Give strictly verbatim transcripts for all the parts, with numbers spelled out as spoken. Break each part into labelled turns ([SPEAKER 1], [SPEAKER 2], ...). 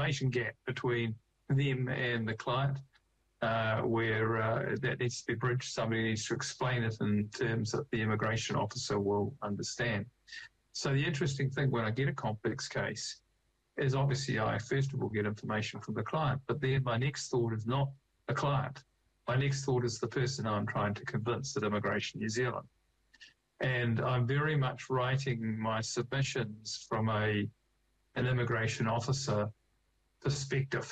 [SPEAKER 1] communication gap between them and the client, uh, where uh, that needs to be bridged. Somebody needs to explain it in terms that the immigration officer will understand. So the interesting thing when I get a complex case is obviously I first of all get information from the client, but then my next thought is not the client. My next thought is the person I'm trying to convince at Immigration New Zealand. And I'm very much writing my submissions from a an immigration officer perspective.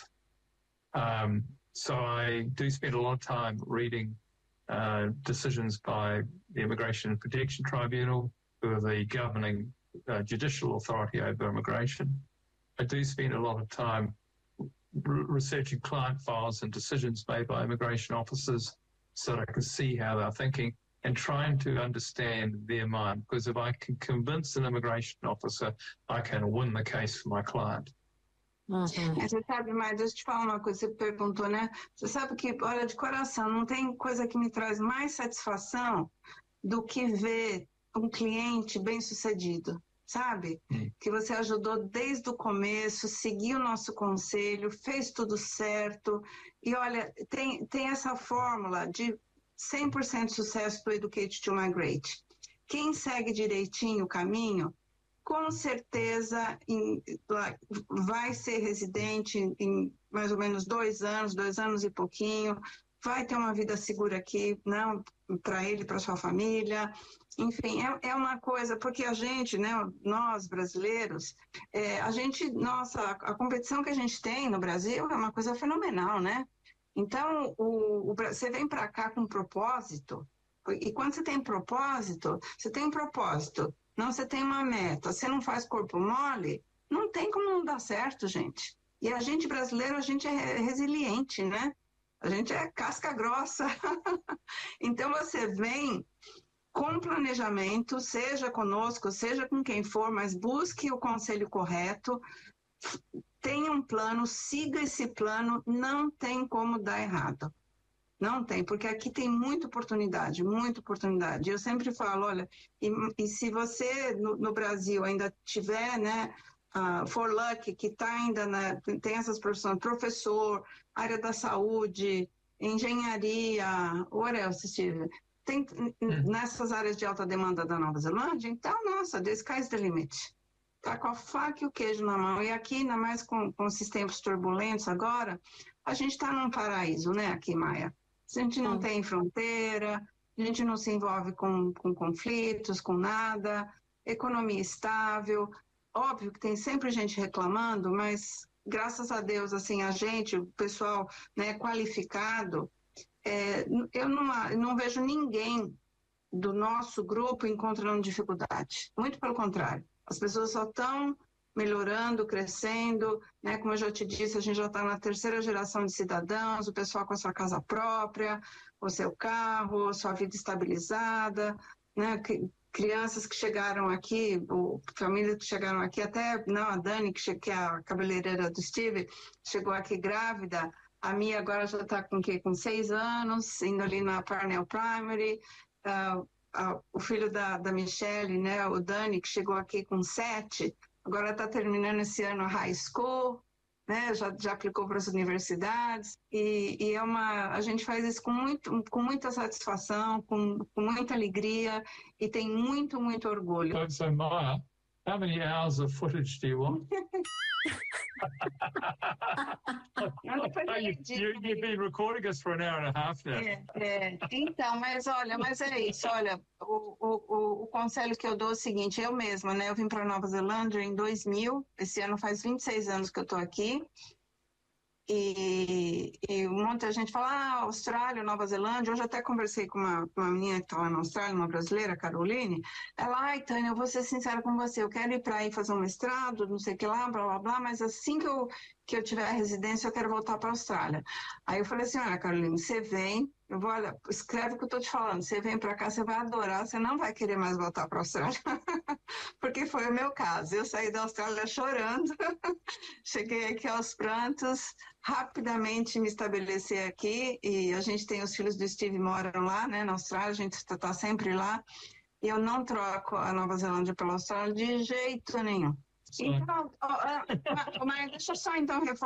[SPEAKER 1] Um, so I do spend a lot of time reading uh, decisions by the Immigration and Protection Tribunal, who are the governing uh, judicial authority over immigration. I do spend a lot of time re- researching client files and decisions made by immigration officers so that I can see how they're thinking and trying to understand their mind. Because if I can convince an immigration officer, I can win the case for my client.
[SPEAKER 2] Uhum. É, você sabe, mas deixa eu te falar uma coisa, você perguntou, né? Você sabe que, olha, de coração, não tem coisa que me traz mais satisfação do que ver um cliente bem-sucedido, sabe? Hum. Que você ajudou desde o começo, seguiu o nosso conselho, fez tudo certo. E, olha, tem, tem essa fórmula de cem por cento sucesso do Educate to Migrate. Quem segue direitinho o caminho, com certeza em, vai ser residente em, em mais ou menos dois anos, dois anos e pouquinho, vai ter uma vida segura aqui, não para ele, para sua família. Enfim, é, é uma coisa, porque a gente, né, nós brasileiros, é, a gente, nossa, a competição que a gente tem no Brasil é uma coisa fenomenal, né? Então, o, o, você vem para cá com propósito, e quando você tem propósito, você tem um propósito, não, você tem uma meta, você não faz corpo mole, não tem como não dar certo, gente. E a gente brasileiro, a gente é resiliente, né? A gente é casca grossa. Então, você vem com planejamento, seja conosco, seja com quem for, mas busque o conselho correto, tenha um plano, siga esse plano, não tem como dar errado. Não tem, porque aqui tem muita oportunidade, muita oportunidade. Eu sempre falo, olha, e, e se você no, no Brasil ainda tiver, né, uh, for luck, que está ainda, na, tem essas profissões, professor, área da saúde, engenharia, what else, Steve? Tem hum. nessas áreas de alta demanda da Nova Zelândia, então, nossa, the sky's the limit. Tá com a faca e o queijo na mão. E aqui, ainda mais com, com esses tempos turbulentos agora, a gente está num paraíso, né, aqui, Maia? A gente não hum. tem fronteira, a gente não se envolve com, com conflitos, com nada, economia estável. Óbvio que tem sempre gente reclamando, mas graças a Deus, assim, a gente, o pessoal, né, qualificado, é, eu não, não vejo ninguém do nosso grupo encontrando dificuldade. Muito pelo contrário. As pessoas só estão melhorando, crescendo, né? Como eu já te disse, a gente já está na terceira geração de cidadãos, o pessoal com a sua casa própria, o seu carro, sua vida estabilizada, né? Crianças que chegaram aqui, ou famílias que chegaram aqui, até, não, a Dani, que, que é a cabeleireira do Steve, chegou aqui grávida, a Mia agora já está com, com seis anos, indo ali na Parnell Primary, uh, uh, o filho da, da Michelle, né, o Dani, que chegou aqui com sete, agora está terminando esse ano a high school, né, já, já aplicou para as universidades, e, e é uma, a gente faz isso com, muito, com muita satisfação, com, com muita alegria, e tem muito, muito orgulho.
[SPEAKER 1] So, so Maya, how many hours of footage do you want? you, you, you've been recording us for an hour and a half now.
[SPEAKER 2] É, é. Então, mas olha, mas é isso, olha, o, o, o conselho que eu dou é o seguinte, eu mesma, né, eu vim para Nova Zelândia em dois mil, esse ano faz vinte e seis anos que eu estou aqui, e, e muita gente fala, ah, Austrália, Nova Zelândia. Hoje até conversei com uma, uma menina que estava na Austrália, uma brasileira, Caroline. Ela, ai, Tânia, eu vou ser sincera com você, eu quero ir para aí fazer um mestrado, não sei o que lá, blá, blá, blá, mas assim que eu, que eu tiver a residência, eu quero voltar para a Austrália. Aí eu falei assim, olha, Caroline, você vem, eu vou, olha, escreve o que eu estou te falando, você vem para cá, você vai adorar, você não vai querer mais voltar para a Austrália. Porque foi o meu caso, eu saí da Austrália chorando, cheguei aqui aos prantos, rapidamente me estabeleci aqui, e a gente tem os filhos do Steve moram lá, né, na Austrália, a gente está tá sempre lá, e eu não troco a Nova Zelândia pela Austrália de jeito nenhum. Sim. Então, ó, ó, ó, mas deixa eu só então reforçar